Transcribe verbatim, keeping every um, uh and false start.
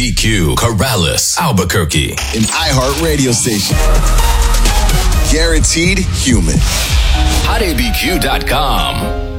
B Q, Corrales, Albuquerque. An iHeart radio station. Guaranteed human. hot a b q dot com.